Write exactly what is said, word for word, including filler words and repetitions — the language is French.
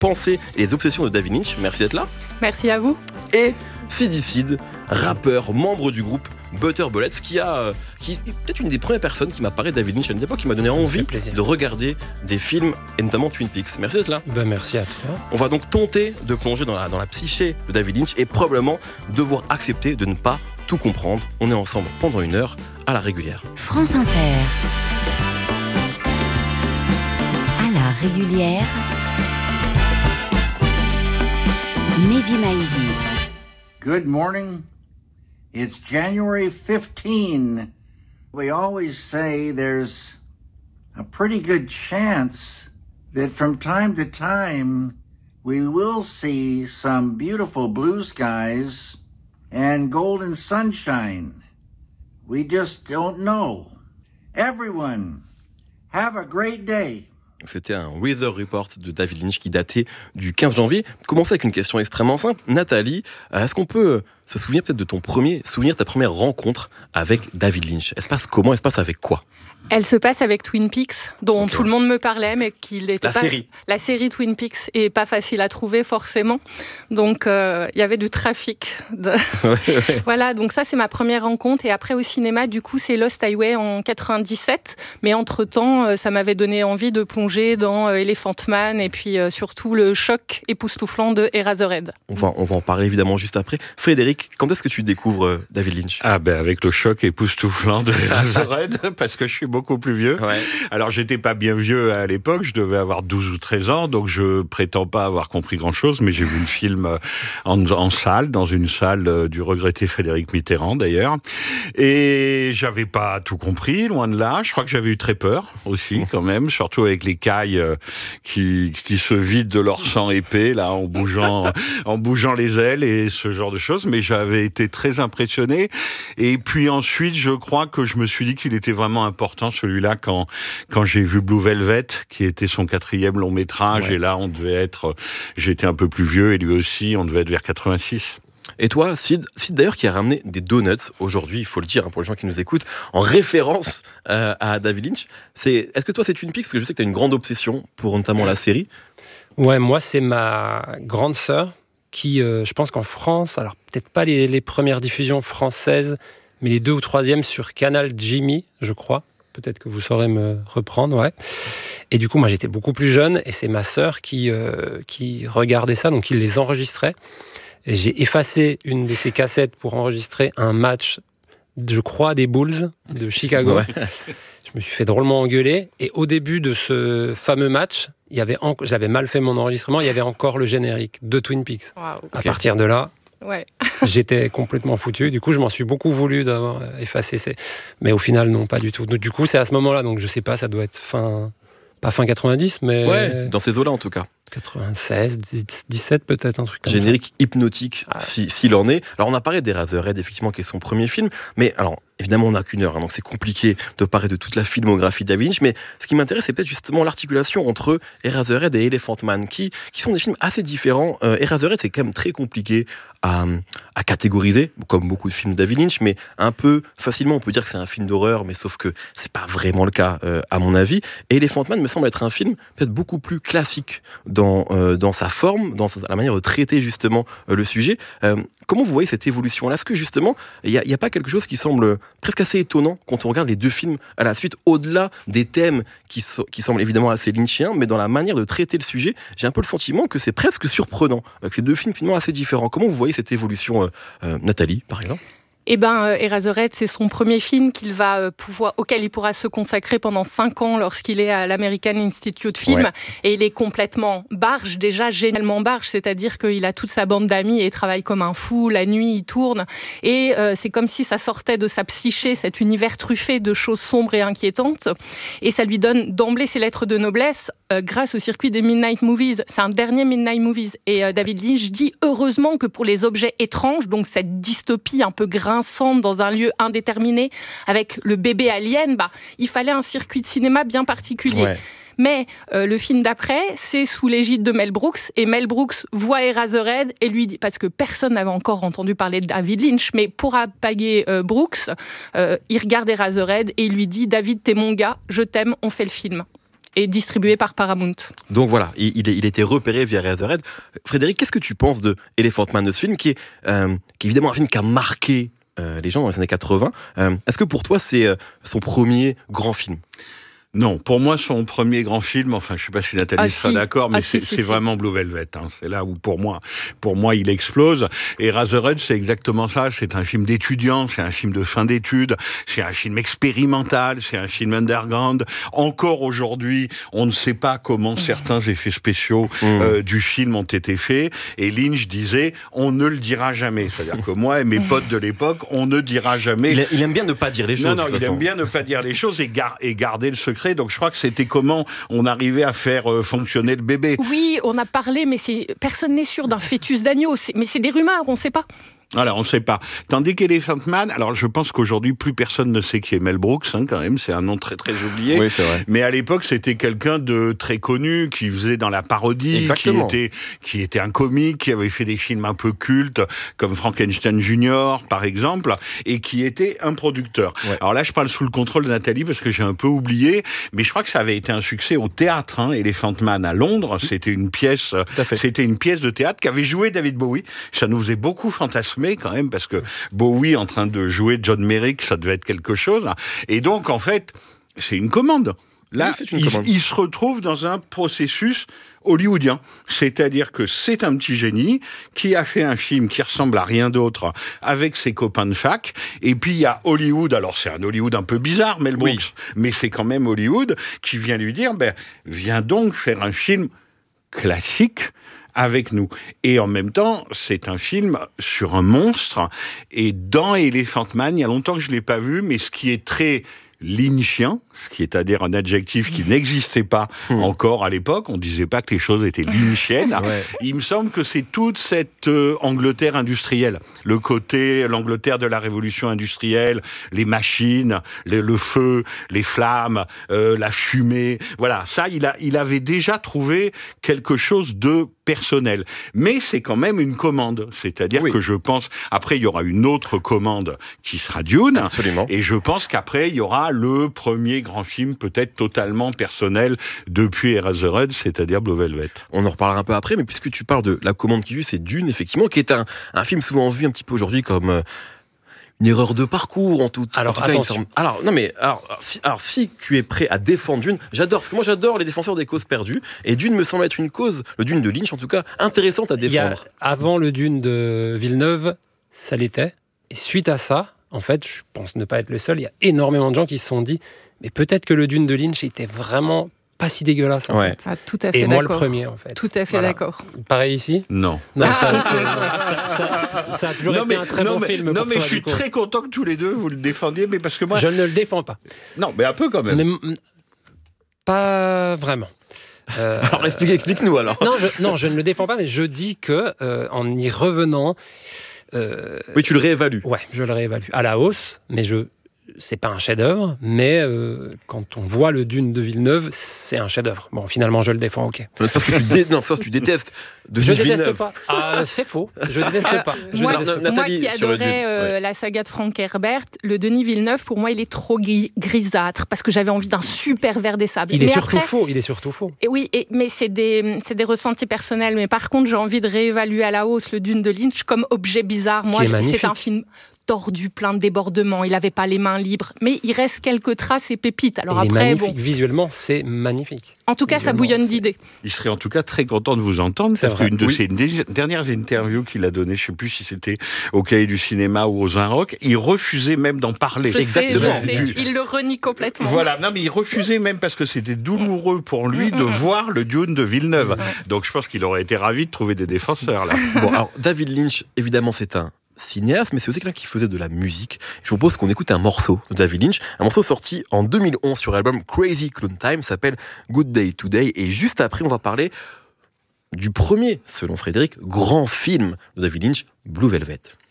pensées et les obsessions de David Lynch. Merci d'être là. Merci à vous. Et Sidi Cid, rappeur, membre du groupe Butter Bullets, qui a, qui est peut-être une des premières personnes qui m'a parlé de David Lynch à une époque, qui m'a donné envie de regarder des films, et notamment Twin Peaks. Merci d'être là. Ben, merci à toi. On va donc tenter de plonger dans la, dans la psyché de David Lynch et probablement devoir accepter de ne pas tout comprendre. On est ensemble pendant une heure à la régulière. France Inter. À la régulière. Mehdi Maizi. Good morning. It's January fifteenth. We always say there's a pretty good chance that from time to time we will see some beautiful blue skies and golden sunshine. We just don't know. Everyone, have a great day. C'était un Weather Report de David Lynch qui datait du quinze janvier. Commencer avec une question extrêmement simple. Nathalie, est-ce qu'on peut se souvenir peut-être de ton premier souvenir, ta première rencontre avec David Lynch ? Elle se passe comment ? Elle se passe avec quoi ? Elle se passe avec Twin Peaks, dont Okay. tout le monde me parlait, mais qu'il était La pas... série. La série Twin Peaks est pas facile à trouver, forcément. Donc, euh, il y avait du trafic. De... Ouais, ouais. Voilà, donc ça, c'est ma première rencontre. Et après, au cinéma, du coup, c'est Lost Highway en quatre-vingt-dix-sept. Mais entre-temps, ça m'avait donné envie de plonger dans Elephant Man et puis euh, surtout le choc époustouflant de Eraserhead. On va, on va en parler évidemment juste après. Frédéric, quand est-ce que tu découvres euh, David Lynch ? Ah ben avec le choc époustouflant de Eraserhead, parce que je suis beaucoup plus vieux. Ouais. Alors j'étais pas bien vieux à l'époque, je devais avoir douze ou treize ans, donc je prétends pas avoir compris grand-chose, mais j'ai vu le film en, en salle, dans une salle du regretté Frédéric Mitterrand d'ailleurs, et j'avais pas tout compris, loin de là. Je crois que j'avais eu très peur aussi quand même, surtout avec les cailles qui, qui se vident de leur sang épais là en bougeant, en bougeant les ailes et ce genre de choses, mais j'avais été très impressionné. Et puis ensuite, je crois que je me suis dit qu'il était vraiment important celui-là quand quand j'ai vu Blue Velvet, qui était son quatrième long métrage, ouais. Et là on devait être, j'étais un peu plus vieux et lui aussi, on devait être vers quatre-vingt-six. Et toi, Sid, Sid d'ailleurs qui a ramené des donuts aujourd'hui, il faut le dire hein, pour les gens qui nous écoutent, en référence euh, à David Lynch. C'est, est-ce que toi c'est Twin Peaks ? Parce que je sais que tu as une grande obsession pour notamment la série. Ouais, moi c'est ma grande sœur qui, euh, je pense qu'en France, alors peut-être pas les, les premières diffusions françaises, mais les deux ou troisièmes sur Canal Jimmy, je crois. Peut-être que vous saurez me reprendre, ouais. Et du coup, moi j'étais beaucoup plus jeune et c'est ma sœur qui, euh, qui regardait ça, donc qui les enregistrait. Et j'ai effacé une de ces cassettes pour enregistrer un match, je crois, des Bulls de Chicago. Ouais. Je me suis fait drôlement engueuler. Et au début de ce fameux match, il y avait en... j'avais mal fait mon enregistrement, il y avait encore le générique de Twin Peaks. Wow. À Okay. partir de là, ouais. j'étais complètement foutu. Du coup, je m'en suis beaucoup voulu d'avoir effacé ces... Mais au final, non, pas du tout. Du coup, c'est à ce moment-là, donc je sais pas, ça doit être fin... Pas fin quatre-vingt-dix, mais... Ouais, dans ces eaux-là en tout cas. quatre-vingt-seize, dix-sept peut-être, un truc comme Générique ça. hypnotique, ah. si, s'il en est. Alors on a parlé d'Eraserhead, effectivement, qui est son premier film, mais alors évidemment on n'a qu'une heure, hein, donc c'est compliqué de parler de toute la filmographie de David Lynch, mais ce qui m'intéresse c'est peut-être justement l'articulation entre Eraserhead et Elephant Man, qui, qui sont des films assez différents. Euh, Eraserhead c'est quand même très compliqué à, à catégoriser, comme beaucoup de films de David Lynch, mais un peu facilement on peut dire que c'est un film d'horreur, mais sauf que c'est pas vraiment le cas euh, à mon avis. Et Elephant Man me semble être un film peut-être beaucoup plus classique dans, euh, dans sa forme, dans sa, la manière de traiter justement euh, le sujet. Euh, comment vous voyez cette évolution-là ? Est-ce que justement, il n'y a, y a pas quelque chose qui semble presque assez étonnant quand on regarde les deux films à la suite, au-delà des thèmes qui, so, qui semblent évidemment assez lynchiens, mais dans la manière de traiter le sujet, j'ai un peu le sentiment que c'est presque surprenant, euh, que ces deux films finalement assez différents. Comment vous voyez cette évolution, euh, euh, Nathalie, par exemple ? Eh ben, euh, Eraserhead, c'est son premier film qu'il va euh, pouvoir, auquel il pourra se consacrer pendant cinq ans lorsqu'il est à l'American Institute Film. Ouais. Et il est complètement barge, déjà génialement barge, c'est-à-dire qu'il a toute sa bande d'amis et il travaille comme un fou, la nuit il tourne. Et euh, c'est comme si ça sortait de sa psyché, cet univers truffé de choses sombres et inquiétantes. Et ça lui donne d'emblée ses lettres de noblesse euh, grâce au circuit des Midnight Movies. C'est un dernier Midnight Movies. Et euh, David Lynch dit heureusement que pour les objets étranges, donc cette dystopie un peu grinçante, dans un lieu indéterminé avec le bébé alien, bah, il fallait un circuit de cinéma bien particulier. Ouais. Mais euh, le film d'après, c'est sous l'égide de Mel Brooks, et Mel Brooks voit Eraserhead et lui dit, parce que personne n'avait encore entendu parler de David Lynch, mais pour apaguer euh, Brooks, euh, il regarde Eraserhead et il lui dit « David, t'es mon gars, je t'aime, on fait le film ». et distribué par Paramount. Donc voilà, il, il, il a été repéré via Eraserhead. Frédéric, qu'est-ce que tu penses de Elephant Man, de ce film qui est, euh, qui est évidemment un film qui a marqué euh, les gens dans les années quatre-vingts. Euh, est-ce que pour toi, c'est euh, son premier grand film ? Non, pour moi, son premier grand film, enfin, je sais pas si Nathalie ah, sera si. d'accord, mais ah, c'est, si, si, c'est si. vraiment Blue Velvet. Hein. C'est là où, pour moi, pour moi, il explose. Et Eraserhead, c'est exactement ça. C'est un film d'étudiant, c'est un film de fin d'études, c'est un film expérimental, c'est un film underground. Encore aujourd'hui, on ne sait pas comment mmh. certains effets spéciaux mmh. euh, du film ont été faits. Et Lynch disait, on ne le dira jamais. C'est-à-dire que moi et mes potes de l'époque, on ne dira jamais. Il, il aime bien ne pas dire les choses. Non, non, de toute il façon. aime bien ne pas dire les choses et, gar- et garder le secret. Donc je crois que c'était comment on arrivait à faire euh, fonctionner le bébé. Oui, on a parlé, mais c'est... personne n'est sûr d'un fœtus d'agneau. C'est... Mais c'est des rumeurs, on ne sait pas. Alors, on ne sait pas. Tandis qu'Elephant Man, alors je pense qu'aujourd'hui, plus personne ne sait qui est Mel Brooks, hein, quand même, c'est un nom très très oublié. Oui, c'est vrai. Mais à l'époque, c'était quelqu'un de très connu, qui faisait dans la parodie, Exactement. qui était, qui était un comique, qui avait fait des films un peu cultes, comme Frankenstein Junior, par exemple, et qui était un producteur. Ouais. Alors là, je parle sous le contrôle de Nathalie, parce que j'ai un peu oublié, mais je crois que ça avait été un succès au théâtre, hein, Elephant Man à Londres. C'était une pièce, c'était une pièce de théâtre qu'avait joué David Bowie. Ça nous faisait beaucoup fantasmer, quand même, parce que Bowie en train de jouer John Merrick, ça devait être quelque chose. Et donc, en fait, c'est une commande. Là, oui, une il, commande. il se retrouve dans un processus hollywoodien. C'est-à-dire que c'est un petit génie qui a fait un film qui ressemble à rien d'autre avec ses copains de fac. Et puis, il y a Hollywood. Alors, c'est un Hollywood un peu bizarre, Mel Brooks. Oui. Mais c'est quand même Hollywood qui vient lui dire, ben, viens donc faire un film classique avec nous. Et en même temps, c'est un film sur un monstre. Et dans Elephant Man, il y a longtemps que je ne l'ai pas vu, mais ce qui est très lynchien, ce qui est à dire un adjectif qui n'existait pas mmh. encore à l'époque, on disait pas que les choses étaient lynchiennes. Ouais. Il me semble que c'est toute cette euh, Angleterre industrielle, le côté, l'Angleterre de la révolution industrielle, les machines, les, le feu, les flammes, euh, la fumée, voilà, ça, il a, il avait déjà trouvé quelque chose de personnel. Mais c'est quand même une commande, c'est-à-dire oui. que je pense, après il y aura une autre commande qui sera Dune, absolument. Et je pense qu'après il y aura le premier grand film peut-être totalement personnel depuis Eraserhead, c'est-à-dire Blue Velvet. On en reparlera un peu après, mais puisque tu parles de la commande qui vit, c'est Dune, effectivement, qui est un, un film souvent vu un petit peu aujourd'hui comme euh, une erreur de parcours, en tout, alors, en tout cas. Une forme... Alors, non mais, alors si, alors, si tu es prêt à défendre Dune, j'adore, parce que moi j'adore les défenseurs des causes perdues, et Dune me semble être une cause, le Dune de Lynch en tout cas, intéressante à défendre. Il y a, avant le Dune de Villeneuve, ça l'était, et suite à ça, en fait, je pense ne pas être le seul, il y a énormément de gens qui se sont dit mais peut-être que le Dune de Lynch était vraiment pas si dégueulasse en ouais. fait. Ah, tout à fait et moi d'accord. le premier en fait. Tout à fait voilà. d'accord. Pareil ici ? Non. Non, ah, ça, ça, ça, ça, ça a toujours non, été mais, un très non, bon mais, film. Non pour mais toi, je suis très content que tous les deux vous le défendiez, mais parce que moi... Je ne le défends pas. Non, mais un peu quand même. Mais, pas vraiment. Euh, alors explique, explique-nous alors. Non je, non, je ne le défends pas, mais je dis que euh, en y revenant... Euh, oui, tu le réévalues. Ouais, je le réévalue à la hausse, mais je... c'est pas un chef-d'œuvre, mais euh, quand on voit le Dune de Villeneuve, c'est un chef-d'œuvre. Bon, finalement, je le défends, ok. C'est parce que tu, dé... non, tu détestes de Je Villeneuve. déteste pas. Ah, c'est faux. Je déteste pas. Je moi, déteste non, pas. Nathalie, moi qui sur le adorais Dune, euh, ouais. la saga de Frank Herbert, le Denis Villeneuve, pour moi, il est trop gris- grisâtre parce que j'avais envie d'un super Vert des Sables. Il mais est surtout après, faux. Il est surtout faux. Et oui, et, mais c'est des, c'est des ressentis personnels. Mais par contre, j'ai envie de réévaluer à la hausse le Dune de Lynch comme objet bizarre. Moi, c'est un film tordu, plein de débordements. Il n'avait pas les mains libres, mais il reste quelques traces et pépites. Alors il après, est magnifique. bon. Visuellement, c'est magnifique. En tout cas, ça bouillonne d'idées. Il serait en tout cas très content de vous entendre, c'est parce vrai. qu'une de oui. ses dé- dernières interviews qu'il a données, je ne sais plus si c'était au Cahier du cinéma ou aux Inrocks, il refusait même d'en parler. Je Exactement. Sais, je sais. Il le renie complètement. Voilà, non mais il refusait même parce que c'était douloureux pour lui de voir le Dune de Villeneuve. Donc je pense qu'il aurait été ravi de trouver des défenseurs là. Bon, alors David Lynch, évidemment, c'est un cinéaste, mais c'est aussi quelqu'un qui faisait de la musique. Je vous propose qu'on écoute un morceau de David Lynch, un morceau sorti en deux mille onze sur l'album Crazy Clown Time, s'appelle Good Day Today, et juste après on va parler du premier, selon Frédéric, grand film de David Lynch, Blue Velvet.